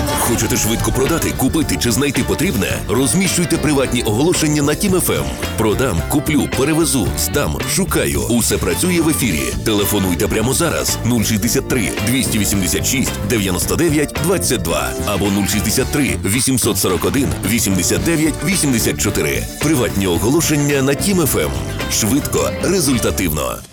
Хочете швидко продати, купити чи знайти потрібне? Розміщуйте приватні оголошення на Тім ФМ. Продам, куплю, перевезу, здам, шукаю. Усе працює в ефірі. Телефонуйте прямо зараз 063 286 99 22 або 063 841 89 84. Приватні оголошення на Тім ФМ. Швидко, результативно.